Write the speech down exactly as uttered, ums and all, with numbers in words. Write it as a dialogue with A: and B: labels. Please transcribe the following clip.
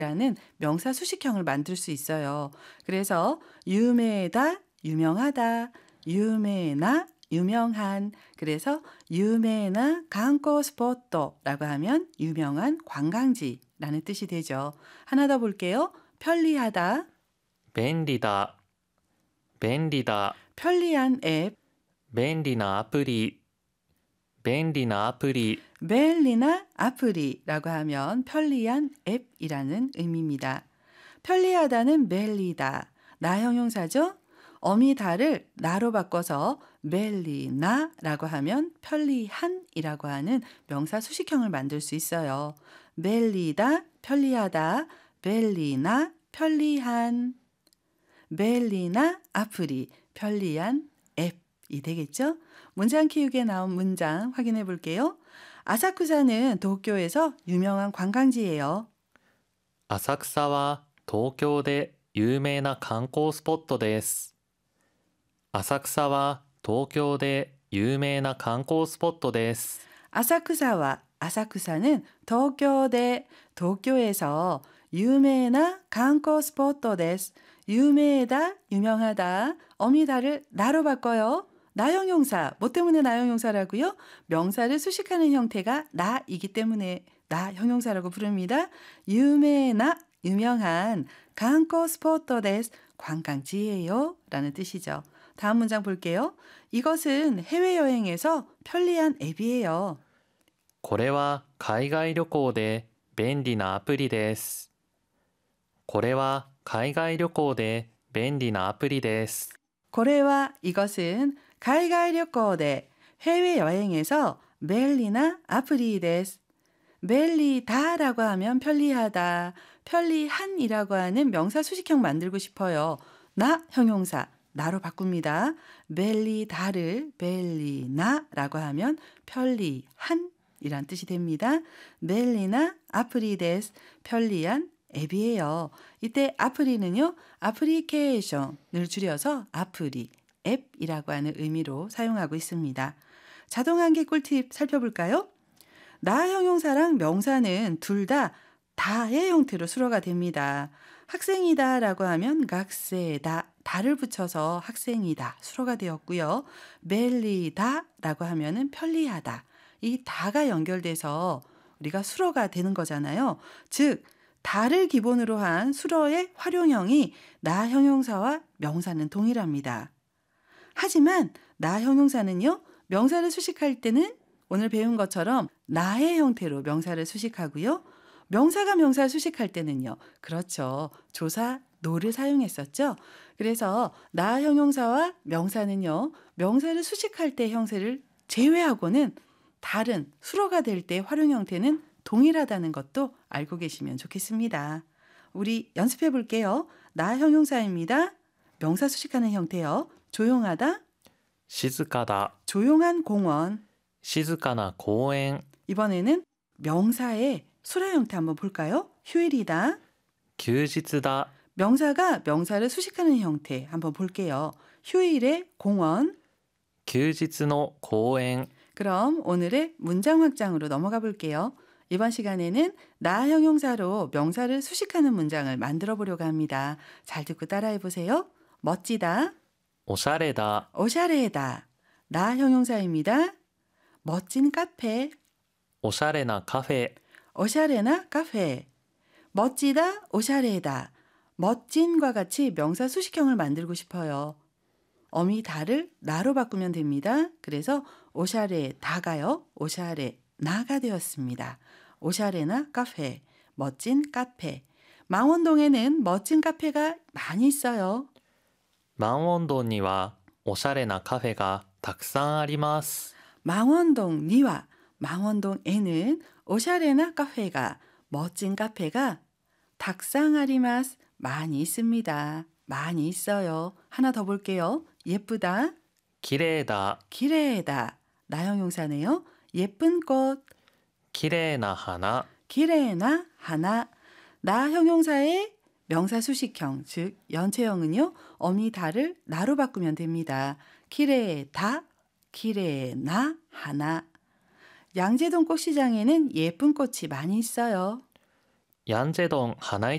A: 라는 명사 수식형을 만들 수 있어요. 그래서 유메다, 유명하다, 유메나, 유명한. 그래서 유메나 관광 스포트라고 하면 유명한 관광지라는 뜻이 되죠. 하나 더 볼게요. 편리하다,
B: 便利だ。便利だ。
A: 편리한 앱,
B: 便利なアプリ。便利なアプリ。
A: 벨리나 아프리라고 하면 편리한 앱이라는 의미입니다. 편리하다는 벨리다, 나 형용사죠? 어미다를 나로 바꿔서 벨리나라고 하면 편리한이라고 하는 명사 수식형을 만들 수 있어요. 벨리다, 편리하다, 벨리나, 편리한, 벨리나 아프리, 편리한 앱이 되겠죠? 문장 키우기에 나온 문장 확인해 볼게요. 아사쿠사는 도쿄에서 유명한 관광지예요.
B: 浅草は東京で有名な観光スポットです。浅草は東京で有名な観光スポットです。
A: 아사쿠사와 아사쿠사는 도쿄대, 도쿄에서 유명한 관광 스포트 데스. 유명하다, 유명하다. 어미다를 나로 바꿔요. 나 형용사, 뭐 때문에 나 형용사라고요? 명사를 수식하는 형태가 나이기 때문에 나 형용사라고 부릅니다. 유명한, 유명한 관광 스포트 데스, 관광지예요 라는 뜻이죠. 다음 문장 볼게요. 이것은 해외여행에서 편리한 앱이에요.
B: これは海外旅行で便利なアプリです。これは海外旅行で便利なアプリです。
A: 고래와 이것은海外旅行で 해외여행에서 벨리나 아프리 데스. 벨리다라고 하면 편리하다, 편리한이라고 하는 명사 수식형 만들고 싶어요. 나 형용사 나로 바꿉니다. 벨리다를 벨리나라고 하면 편리한이란 뜻이 됩니다. 벨리나 아프리 데스, 편리한 앱이에요. 이때 아프리는요, 애플리케이션을 줄여서 아프리, 앱이라고 하는 의미로 사용하고 있습니다. 자동한계 꿀팁 살펴볼까요? 나 형용사랑 명사는 둘 다 다의 형태로 수로가 됩니다. 학생이다 라고 하면 각세다, 다를 붙여서 학생이다 수로가 되었고요. 벨리다 라고 하면은 편리하다, 이 다가 연결돼서 우리가 수로가 되는 거잖아요. 즉 다를 기본으로 한 수로의 활용형이 나 형용사와 명사는 동일합니다. 하지만 나 형용사는요, 명사를 수식할 때는 오늘 배운 것처럼 나의 형태로 명사를 수식하고요. 명사가 명사를 수식할 때는요, 그렇죠, 조사 노를 사용했었죠. 그래서 나 형용사와 명사는요, 명사를 수식할 때 형태를 제외하고는 다른 수로가 될 때 활용 형태는 동일하다는 것도 알고 계시면 좋겠습니다. 우리 연습해 볼게요. 나 형용사입니다. 명사 수식하는 형태요. 조용하다,
B: 静かだ。
A: 조용한 공원.
B: 静かな公園。
A: 이번에는 명사의 수라 형태 한번 볼까요? 휴일이다.
B: 休日だ。
A: 명사가 명사를 수식하는 형태 한번 볼게요. 휴일의 공원.
B: 休日の公園。
A: 그럼 오늘의 문장 확장으로 넘어가 볼게요. 이번 시간에는 나 형용사로 명사를 수식하는 문장을 만들어 보려고 합니다. 잘 듣고 따라해 보세요. 멋지다,
B: おしゃれだ。
A: 오샤레다. 나 형용사입니다. 멋진 카페,
B: おしゃれなカフェ。
A: 오샤레나 카페. 멋지다, 오샤레다. 멋진과 같이 명사 수식형을 만들고 싶어요. 어미 다를 나로 바꾸면 됩니다. 그래서 오샤레다가요, 오샤레나가 되었습니다. 오샤레나 카페, 멋진 카페. 망원동에는 멋진 카페가 많이 있어요.
B: 万温洞にはおしゃれなカフェがたくさんあります。
A: 망원동 니와 망원동에는 오샤레나 카페가, 멋진 카페가 닭상아리마스, 많이 있습니다. 많이 있어요. 하나 더 볼게요. 예쁘다,
B: きれいだ。
A: 기레다. 나 형용사네요. 예쁜 꽃,
B: きれいな花。
A: 기레나 하나. 나 형용사의 명사 수식형, 즉 연체형은요, 어미 다를 나로 바꾸면 됩니다. 기레다, 기레나 하나. 양재동 꽃시장에는 예쁜 꽃이 많이 있어요.
B: ヤンジェドン花